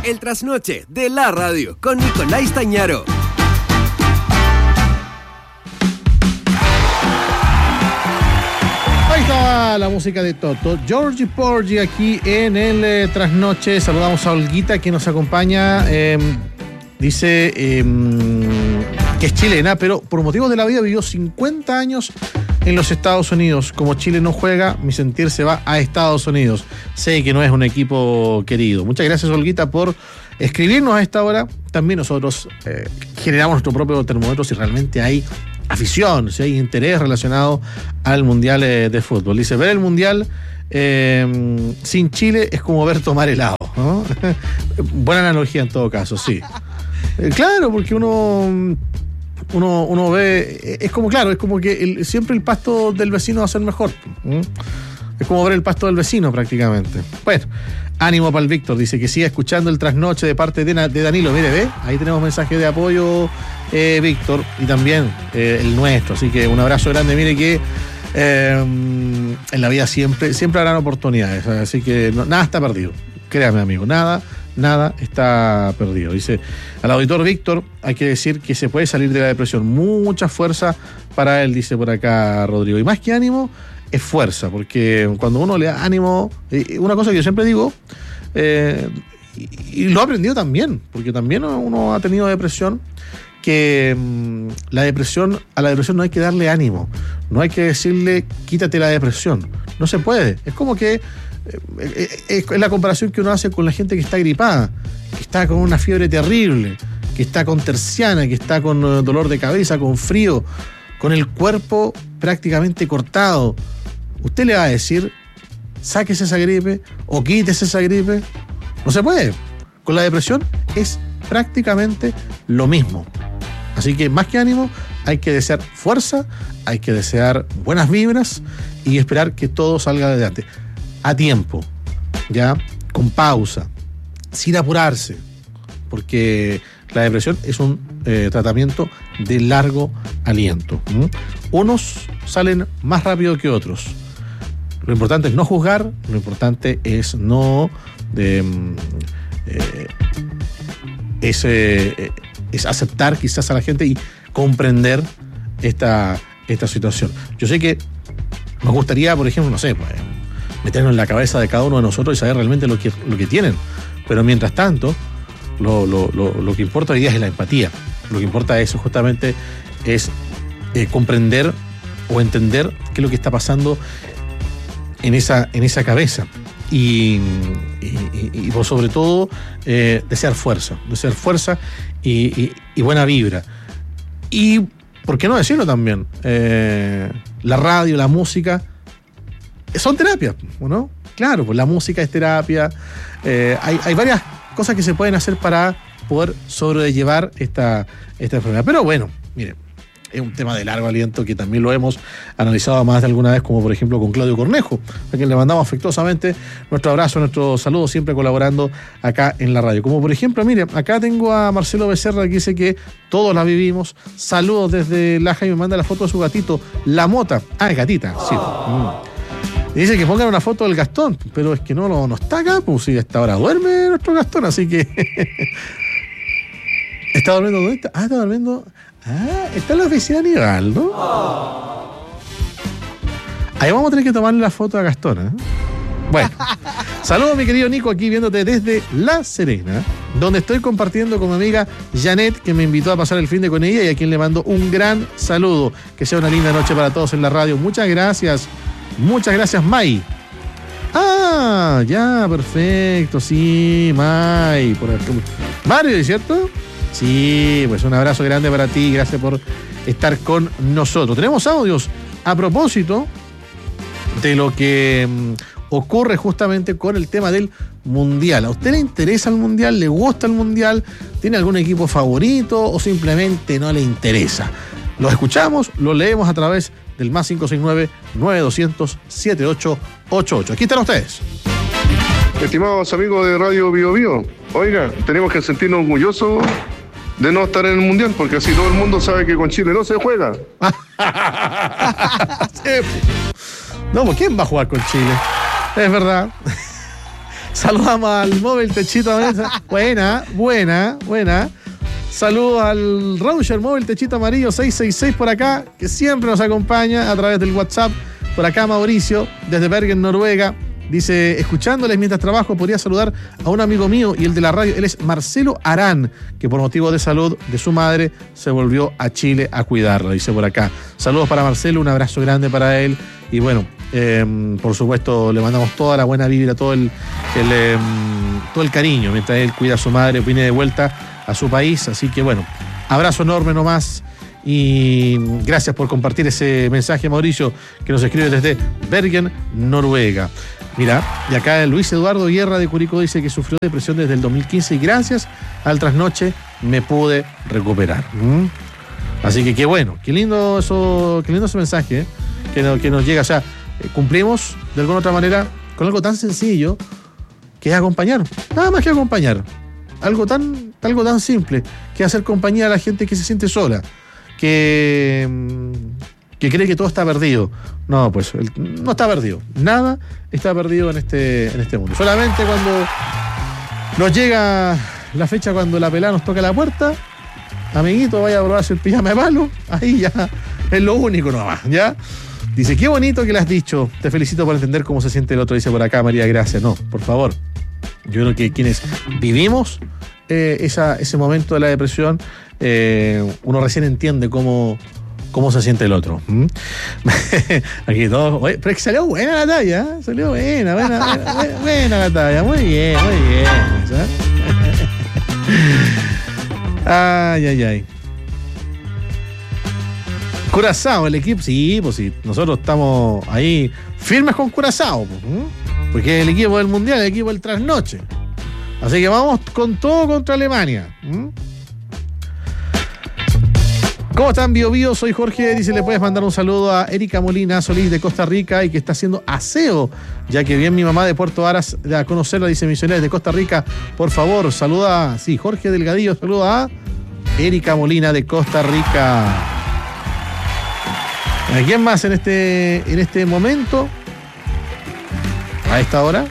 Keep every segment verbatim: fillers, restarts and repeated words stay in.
El trasnoche de la radio con Nicolás Tañaro. Ahí está la música de Toto. Georgie Porgy aquí en el eh, trasnoche. Saludamos a Olguita que nos acompaña. Eh, dice eh, que es chilena, pero por motivos de la vida vivió cincuenta años en los Estados Unidos. Como Chile no juega, mi sentir se va a Estados Unidos. Sé que no es un equipo querido. Muchas gracias, Olguita, por escribirnos a esta hora. También nosotros eh, generamos nuestro propio termómetro si realmente hay afición, si hay interés relacionado al Mundial eh, de Fútbol. Dice, ver el Mundial eh, sin Chile es como ver tomar helado, ¿no? Buena analogía en todo caso, sí. Eh, claro, porque uno... Uno, uno ve, es como, claro, es como que el, siempre el pasto del vecino va a ser mejor. ¿Mm? Es como ver el pasto del vecino prácticamente. Bueno, ánimo para el Víctor, dice que siga escuchando el trasnoche de parte de, de Danilo. Mire, ve, ahí tenemos mensaje de apoyo, eh, Víctor, y también eh, el nuestro. Así que un abrazo grande. Mire que eh, en la vida siempre, siempre habrán oportunidades. Así que no, nada está perdido. Créame, amigo, nada. Nada está perdido. Dice, al auditor Víctor, hay que decir que se puede salir de la depresión. Mucha fuerza para él, dice por acá Rodrigo. Y más que ánimo, es fuerza, porque cuando uno le da ánimo, una cosa que yo siempre digo, eh, y, y lo he aprendido también, porque también uno ha tenido depresión, que mmm, la depresión, a la depresión no hay que darle ánimo, no hay que decirle quítate la depresión. No se puede. Es como que es la comparación que uno hace con la gente que está gripada, que está con una fiebre terrible, que está con terciana, que está con dolor de cabeza, con frío, con el cuerpo prácticamente cortado. Usted le va a decir, sáquese esa gripe o quítese esa gripe. No se puede. Con la depresión es prácticamente lo mismo. Así que más que ánimo, hay que desear fuerza, hay que desear buenas vibras y esperar que todo salga adelante. A tiempo, ya, con pausa, sin apurarse, porque la depresión es un eh, tratamiento de largo aliento. ¿Mm? Unos salen más rápido que otros. Lo importante es no juzgar, lo importante es no eh, eh, es, eh, es aceptar quizás a la gente y comprender esta, esta situación. Yo sé que nos gustaría, por ejemplo, no sé, pues, meternos en la cabeza de cada uno de nosotros y saber realmente lo que, lo que tienen. Pero mientras tanto, lo, lo, lo, lo que importa hoy día es la empatía. Lo que importa es justamente es eh, comprender o entender qué es lo que está pasando en esa, en esa cabeza. Y, y, y, y por sobre todo, eh, desear fuerza. Desear fuerza y, y, y buena vibra. Y, ¿por qué no decirlo también? Eh, la radio, la música son terapias, ¿no? Claro, pues la música es terapia. Eh, hay, hay varias cosas que se pueden hacer para poder sobrellevar esta, esta enfermedad. Pero bueno, miren, es un tema de largo aliento que también lo hemos analizado más de alguna vez, como por ejemplo con Claudio Cornejo, a quien le mandamos afectuosamente nuestro abrazo, nuestro saludo, siempre colaborando acá en la radio. Como por ejemplo, mire, acá tengo a Marcelo Becerra que dice que todos la vivimos. Saludos desde Laja y me manda la foto de su gatito, la Mota. Ah, es gatita, sí. Mm. Dice que pongan una foto del Gastón, pero es que no, no, no está acá, pues si hasta ahora duerme nuestro Gastón, así que... ¿Está durmiendo dónde está? Ah, está durmiendo... Ah, está en la oficina Aníbal, ¿no? Ahí vamos a tener que tomarle la foto a Gastón, ¿eh? Bueno, saludos mi querido Nico, aquí viéndote desde La Serena, donde estoy compartiendo con mi amiga Janet, que me invitó a pasar el fin de con ella y a quien le mando un gran saludo. Que sea una linda noche para todos en la radio. Muchas gracias. Muchas gracias, May. Ah, ya, perfecto, sí, May. Por Mario, ¿cierto? Sí, pues un abrazo grande para ti, gracias por estar con nosotros. Tenemos audios a propósito de lo que um, ocurre justamente con el tema del Mundial. ¿A usted le interesa el Mundial? ¿Le gusta el Mundial? ¿Tiene algún equipo favorito o simplemente no le interesa? Los escuchamos, los leemos a través del más cinco seis nueve, nueve dos cero cero, siete ocho ocho ocho. Aquí están ustedes. Estimados amigos de Radio Bio Bio, oiga, tenemos que sentirnos orgullosos de no estar en el Mundial, porque así todo el mundo sabe que con Chile no se juega. Sí. No, ¿quién va a jugar con Chile? Es verdad. Saludamos al móvil Techito Amarillo. Buena, buena, buena. Saludos al Roger Móvil Techito Amarillo seiscientos sesenta y seis por acá, que siempre nos acompaña a través del WhatsApp. Por acá Mauricio, desde Bergen, Noruega. Dice, escuchándoles mientras trabajo, podría saludar a un amigo mío y el de la radio. Él es Marcelo Arán, que por motivo de salud de su madre se volvió a Chile a cuidarla, dice por acá. Saludos para Marcelo, un abrazo grande para él. Y bueno, eh, por supuesto, le mandamos toda la buena vibra, todo el, el, eh, todo el cariño mientras él cuida a su madre, viene de vuelta a su país. Así que bueno, abrazo enorme nomás. Y gracias por compartir ese mensaje, Mauricio, que nos escribe desde Bergen, Noruega. Mira, y acá Luis Eduardo Guerra de Curicó dice que sufrió depresión desde el dos mil quince y gracias al trasnoche me pude recuperar. ¿Mm? Así que qué bueno, qué lindo eso, qué lindo ese mensaje, ¿eh? que, no, que nos llega. O sea, eh, cumplimos de alguna otra manera con algo tan sencillo que es acompañar, nada más que acompañar. Algo tan, algo tan simple que hacer compañía a la gente que se siente sola. Que, que cree que todo está perdido. No, pues no está perdido. Nada está perdido en este, en este mundo. Solamente cuando nos llega la fecha, cuando la pelada nos toca la puerta, amiguito, vaya a probarse el pijama de palo. Ahí ya es lo único nomás, ¿ya? Dice, qué bonito que le has dicho. Te felicito por entender cómo se siente el otro. Dice por acá María Gracia. No, por favor. Yo creo que quienes vivimos eh, esa, ese momento de la depresión, Eh, uno recién entiende cómo, cómo se siente el otro. ¿Mm? Aquí todos. Oye, pero es que salió buena la talla, ¿eh? Salió buena, buena, buena, buena la talla. Muy bien, muy bien. ¿Sabes? Ay, ay, ay. Curazao, el equipo. Sí, pues sí. Nosotros estamos ahí firmes con Curazao. Pues, ¿eh? Porque es el equipo del Mundial, el equipo del trasnoche. Así que vamos con todo contra Alemania. ¿Mm? ¿Cómo están, Bio Bio? Soy Jorge. Dice, le puedes mandar un saludo a Erika Molina Solís de Costa Rica y que está haciendo aseo, ya que bien mi mamá de Puerto Varas a conocerla, dice Misioneros de Costa Rica. Por favor, saluda, sí, Jorge Delgadillo, saluda a Erika Molina de Costa Rica. ¿A quién más en este, en este momento? A esta hora.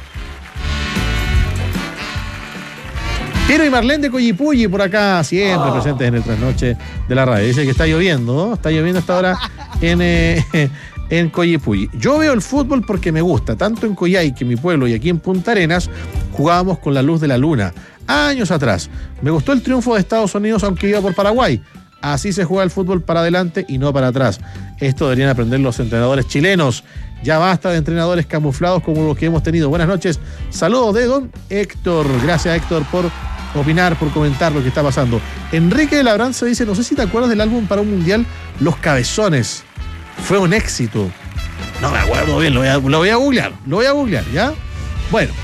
Piero y Marlene de Coyipulli por acá, siempre oh. presentes en el trasnoche de la radio. Dice que está lloviendo, ¿no? Está lloviendo hasta ahora en, eh, en Coyipulli. Yo veo el fútbol porque me gusta. Tanto en Coyhaique, mi pueblo, y aquí en Punta Arenas, jugábamos con la luz de la luna. Años atrás. Me gustó el triunfo de Estados Unidos, aunque iba por Paraguay. Así se juega el fútbol, para adelante y no para atrás. Esto deberían aprender los entrenadores chilenos. Ya basta de entrenadores camuflados como los que hemos tenido. Buenas noches. Saludos de don Héctor. Gracias, Héctor, por opinar, por comentar lo que está pasando. Enrique de Labranza dice, no sé si te acuerdas del álbum para un mundial Los Cabezones. Fue un éxito. No me acuerdo bien, lo voy a, lo voy a googlear. Lo voy a googlear, ¿ya? Bueno.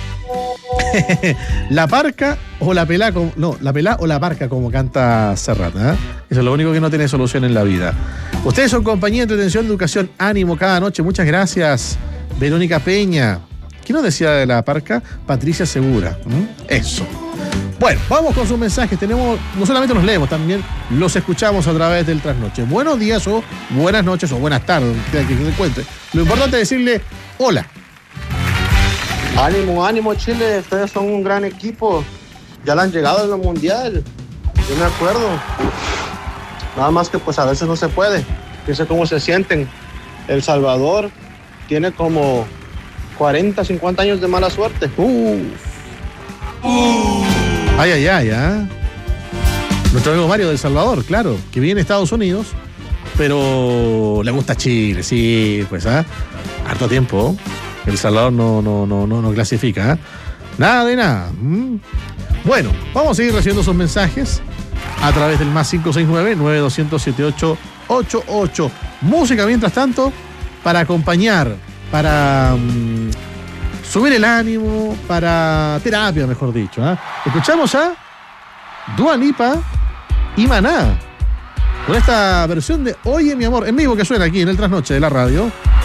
La parca o la pelá, como, no, la pelá o la parca, como canta Serrat, ¿eh? Eso es lo único que no tiene solución en la vida. Ustedes son compañía de entretención, educación, ánimo cada noche. Muchas gracias, Verónica Peña. ¿Quién nos decía de la parca? Patricia Segura. ¿Mm? Eso. Bueno, vamos con sus mensajes. Tenemos, no solamente los leemos, también los escuchamos a través del trasnoche. Buenos días o buenas noches o buenas tardes, que se encuentre. Lo importante es decirle hola. Ánimo, ánimo, Chile. Ustedes son un gran equipo. Ya le han llegado en el mundial. Yo me acuerdo. Nada más que pues a veces no se puede. Fíjense cómo se sienten. El Salvador tiene como cuarenta, cincuenta años de mala suerte. Uh. Uh. Ay, ay, ay, ¿eh? Nuestro amigo Mario de El Salvador, claro, que vive en Estados Unidos, pero le gusta Chile, sí, pues, ¿ah? ¿eh? Harto tiempo. El Salvador no, no, no, no, no clasifica, ¿eh? Nada de nada. ¿Mm? Bueno, vamos a seguir recibiendo sus mensajes a través del más cinco seis nueve, nueve dos cero cero, siete ocho ocho ocho. Música, mientras tanto, para acompañar, para um, subir el ánimo, para terapia, mejor dicho, ¿eh? Escuchamos a Dua Lipa y Maná con esta versión de Oye mi amor, en vivo, que suena aquí en el trasnoche de la radio.